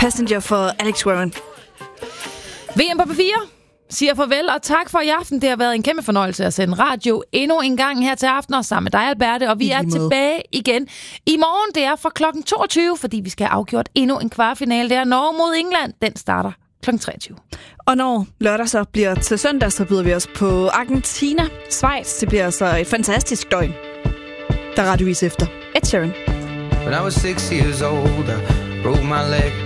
Passenger for Alex Warren. VM på P4 siger farvel og tak for i aften. Det har været en kæmpe fornøjelse at sende radio endnu en gang her til aften, og sammen med dig, Alberte. Og vi er tilbage igen i morgen. Det er fra klokken 22, fordi vi skal have afgjort endnu en kvartfinale. Det er Norge mod England. Den starter klokken 23. Og når lørdag så bliver til søndag, så byder vi os på Argentina, Schweiz. Det bliver så et fantastisk døgn. Der radiovis efter Ed Sheeran. When I was 6 years old, I broke my leg.